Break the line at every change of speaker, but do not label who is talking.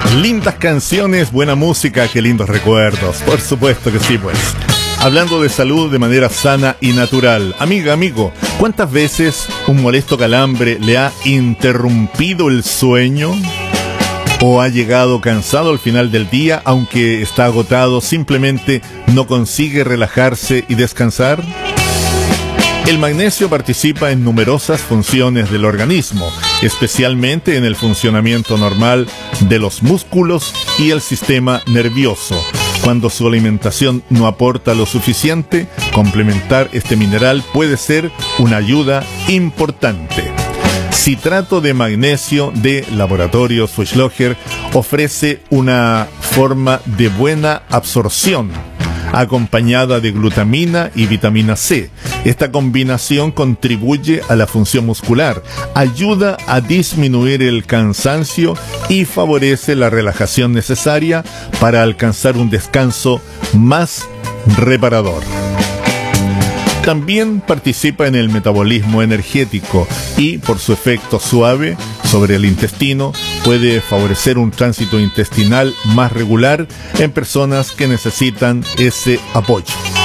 Lindas canciones, buena música, qué lindos recuerdos. Por supuesto que sí, pues. Hablando de salud de manera sana y natural. Amiga, amigo, ¿cuántas veces un molesto calambre le ha interrumpido el sueño? ¿O ha llegado cansado al final del día, aunque está agotado, simplemente no consigue relajarse y descansar? El magnesio participa en numerosas funciones del organismo, especialmente en el funcionamiento normal de los músculos y el sistema nervioso. Cuando su alimentación no aporta lo suficiente, complementar este mineral puede ser una ayuda importante. Citrato de magnesio de Laboratorio Swislogger ofrece una forma de buena absorción, acompañada de glutamina y vitamina C. Esta combinación contribuye a la función muscular, ayuda a disminuir el cansancio y favorece la relajación necesaria para alcanzar un descanso más reparador. También participa en el metabolismo energético y, por su efecto suave sobre el intestino, puede favorecer un tránsito intestinal más regular en personas que necesitan ese apoyo.